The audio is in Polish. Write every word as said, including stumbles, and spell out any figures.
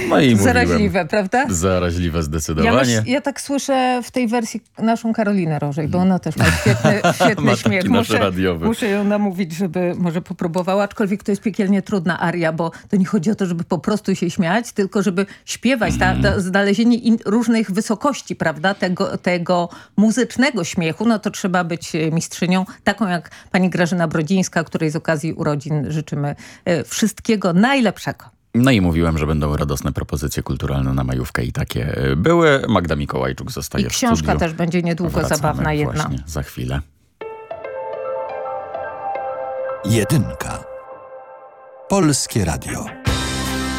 No i Zaraźliwe, prawda? Zaraźliwe zdecydowanie. Ja, myśl, ja tak słyszę w tej wersji naszą Karolinę Rożej, bo ona też ma świetny, świetny ma śmiech. taki nasz Muszę, radiowy. muszę ją namówić, żeby może popróbowała, aczkolwiek to jest piekielnie trudna aria, bo to nie chodzi o to, żeby po prostu się śmiać, tylko żeby śpiewać, ta, ta znalezienie in, różnych wysokości, prawda, tego, tego muzycznego śmiechu, no to trzeba być mistrzynią, taką jak pani Grażyna Brodzińska, której z okazji urodzin życzymy wszystkiego najlepszego. No i mówiłem, że będą radosne propozycje kulturalne na majówkę i takie były. Magda Mikołajczuk zostaje I w studiu. I książka też będzie niedługo Wracamy zabawna jedna. Właśnie za chwilę. Jedynka. Polskie Radio.